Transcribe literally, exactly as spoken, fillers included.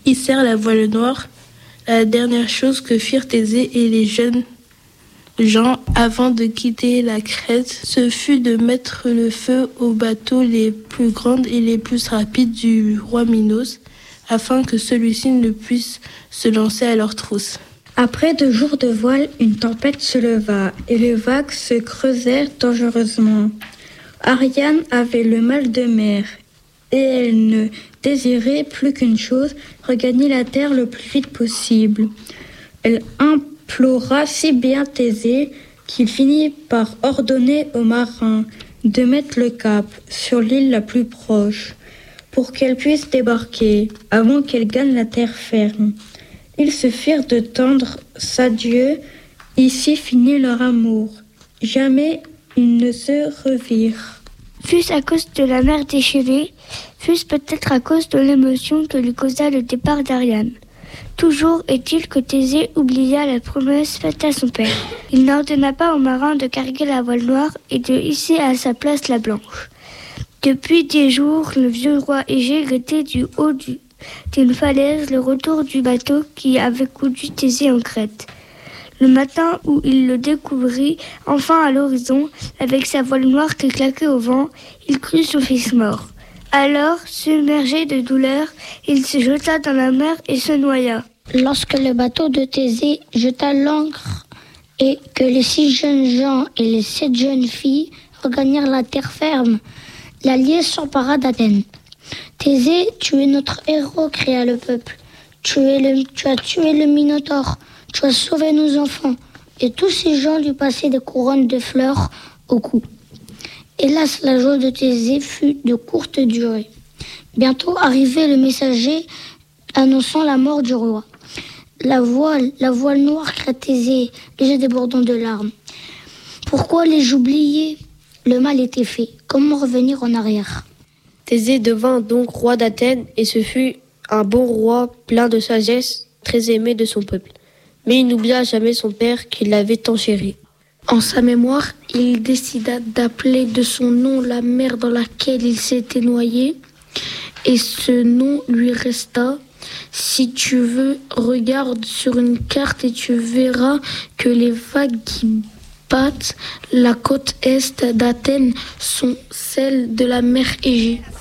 hissèrent la voile noire. La dernière chose que firent Thésée et les jeunes gens avant de quitter la Crète, ce fut de mettre le feu aux bateaux les plus grands et les plus rapides du roi Minos, afin que celui-ci ne puisse se lancer à leur trousse. Après deux jours de voile, une tempête se leva et les vagues se creusèrent dangereusement. Ariane avait le mal de mer et elle ne désirait plus qu'une chose, regagner la terre le plus vite possible. Elle implora si bien Thésée qu'il finit par ordonner aux marins de mettre le cap sur l'île la plus proche pour qu'elle puisse débarquer avant qu'elle gagne la terre ferme. Ils se firent de tendres adieux. Ici finit leur amour. Jamais ils ne se revirent. Fût-ce à cause de la mer déchirée, fût-ce peut-être à cause de l'émotion que lui causa le départ d'Ariane. Toujours est-il que Thésée oublia la promesse faite à son père. Il n'ordonna pas aux marins de carguer la voile noire et de hisser à sa place la blanche. Depuis des jours, le vieux roi Égée guettait du haut du, d'une falaise le retour du bateau qui avait conduit Thésée en Crète. Le matin où il le découvrit, enfin à l'horizon, avec sa voile noire qui claquait au vent, il crut son fils mort. Alors, submergé de douleur, il se jeta dans la mer et se noya. Lorsque le bateau de Thésée jeta l'ancre et que les six jeunes gens et les sept jeunes filles regagnèrent la terre ferme, l'allié s'empara d'Athènes. « Thésée, tu es notre héros » cria le peuple. Tu, es le, tu as tué le Minotaure, tu as sauvé nos enfants. Et tous ces gens lui passaient des couronnes de fleurs au cou. Hélas, la joie de Thésée fut de courte durée. Bientôt arrivait le messager annonçant la mort du roi. La voile, la voile noire cria Thésée, les yeux débordant de larmes. Pourquoi les oublier ? Le mal était fait. Comment revenir en arrière ? Thésée devint donc roi d'Athènes et ce fut un bon roi plein de sagesse, très aimé de son peuple. Mais il n'oublia jamais son père qui l'avait tant chéri. En sa mémoire, il décida d'appeler de son nom la mer dans laquelle il s'était noyé. Et ce nom lui resta. Si tu veux, regarde sur une carte et tu verras que les vagues qui battent la côte est d'Athènes sont celles de la mer Égée.